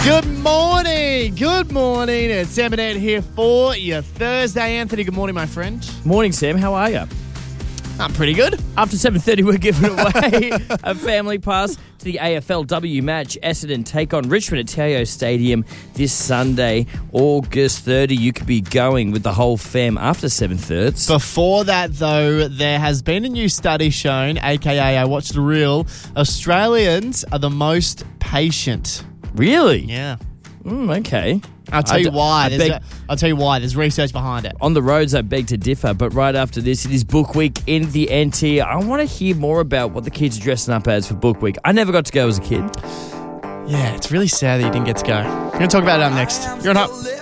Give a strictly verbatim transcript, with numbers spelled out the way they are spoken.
Good morning. Good morning. It's Sam and Ed here for your Thursday. Anthony, good morning, my friend. Morning, Sam. How are you? I'm pretty good. After seven thirty, we're giving away a family pass to the A F L W match. Essendon take on Richmond at T A O Stadium this Sunday, August thirtieth. You could be going with the whole fam after seven thirty. Before that, though, there has been a new study shown, a k a I watched the reel, Australians are the most patient. Really? Yeah. Mm, okay. I'll tell I you d- why. I There's beg- a, I'll tell you why. There's research behind it. On the roads, I beg to differ, but right after this, it is Book Week in the N T. I want to hear more about what the kids are dressing up as for Book Week. I never got to go as a kid. Yeah, it's really sad that you didn't get to go. We're going to talk about it up next. You're on Up.